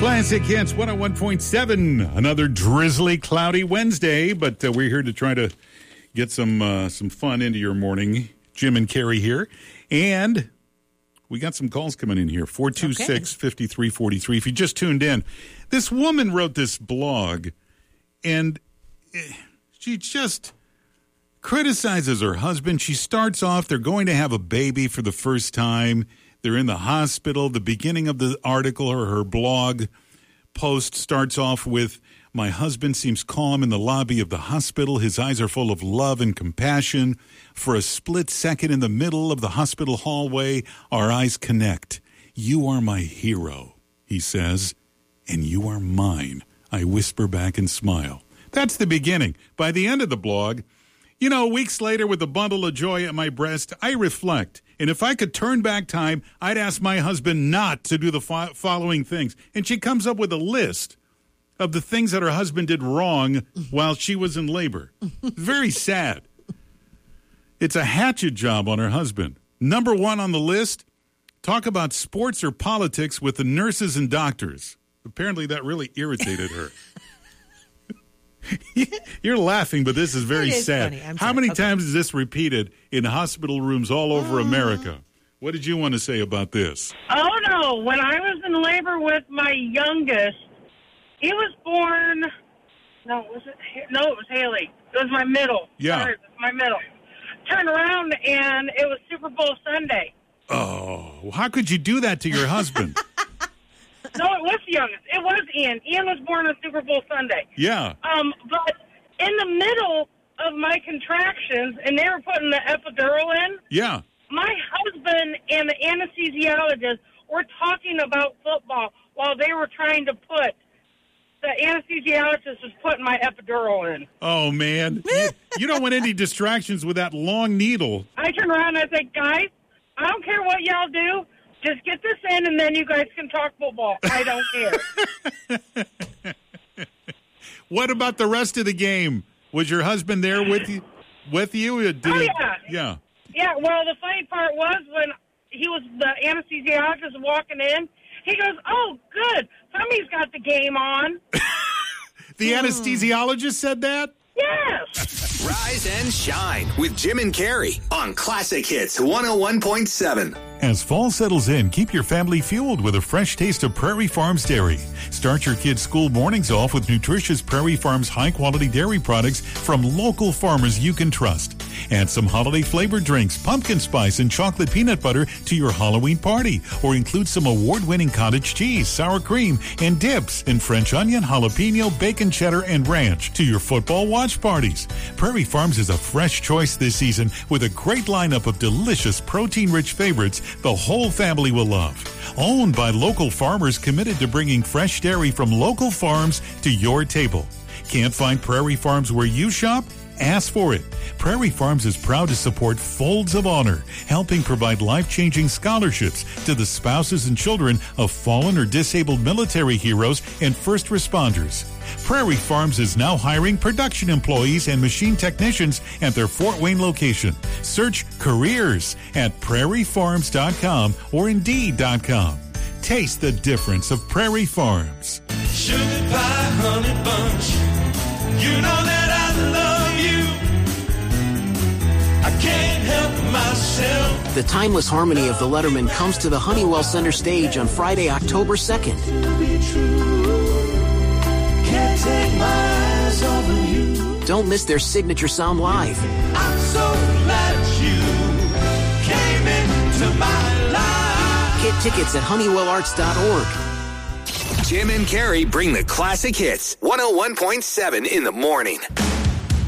Classic Hits 101.7. Another drizzly, cloudy Wednesday, but we're here to try to get some fun into your morning. Jim and Carrie here. And we got some calls coming in here. 426-5343. If you just tuned in, this woman wrote this blog, and she just criticizes her husband. She starts off, they're going to have a baby for the first time. They're in the hospital. The beginning of the article or her blog post starts off with, "My husband seems calm in the lobby of the hospital. His eyes are full of love and compassion. For a split second in the middle of the hospital hallway, our eyes connect. You are my hero," he says, "and you are mine." I whisper back and smile. That's the beginning. By the end of the blog, weeks later with a bundle of joy at my breast, I reflect. And if I could turn back time, I'd ask my husband not to do the following things. And she comes up with a list of the things that her husband did wrong while she was in labor. Very sad. It's a hatchet job on her husband. Number one on the list, talk about sports or politics with the nurses and doctors. Apparently that really irritated her. You're laughing, but this is very sad. How many times is this repeated in hospital rooms all over America? What did you want to say about this? Oh, no. When I was in labor with my youngest, he was born... No, it was Haley. It was my middle. Yeah. Sorry, it was my middle. Turned around, and it was Super Bowl Sunday. Oh, how could you do that to your husband? No, it was the youngest. It was Ian. Ian was born on Super Bowl Sunday. Yeah. But in the middle of my contractions, and they were putting the epidural in. Yeah. My husband and the anesthesiologist were talking about football while they were trying to put, the anesthesiologist was putting my epidural in. Oh, man. You don't want any distractions with that long needle. I turned around and I said, guys, I don't care what y'all do. Just get this in, and then you guys can talk football. I don't care. What about the rest of the game? Was your husband there with you? Yeah. Yeah. Yeah, well, the funny part was when the anesthesiologist walking in, he goes, "Oh, good. Somebody's got the game on." The anesthesiologist said that? Yes. Rise and shine with Jim and Carrie on Classic Hits 101.7. As fall settles in, keep your family fueled with a fresh taste of Prairie Farms Dairy. Start your kids' school mornings off with nutritious Prairie Farms high-quality dairy products from local farmers you can trust. Add some holiday flavored drinks, pumpkin spice, and chocolate peanut butter to your Halloween party, or include some award-winning cottage cheese, sour cream, and dips in French onion, jalapeno, bacon cheddar, and ranch to your football watch parties. Prairie Farms is a fresh choice this season with a great lineup of delicious protein-rich favorites the whole family will love. Owned by local farmers committed to bringing fresh dairy from local farms to your table. Can't find Prairie Farms where you shop? Ask for it. Prairie Farms is proud to support Folds of Honor, helping provide life-changing scholarships to the spouses and children of fallen or disabled military heroes and first responders. Prairie Farms is now hiring production employees and machine technicians at their Fort Wayne location. Search careers at prairiefarms.com or Indeed.com. Taste the difference of Prairie Farms. Sugar pie, honey bunch, you know that I love you. I can't help myself. The timeless harmony of the Letterman comes to the Honeywell Center stage on Friday, October 2nd. Can't take my eyes off of you. Don't miss their signature sound live. I'm so glad you came into my life. Get tickets at HoneywellArts.org. Jim and Carrie bring the classic hits 101.7 in the morning.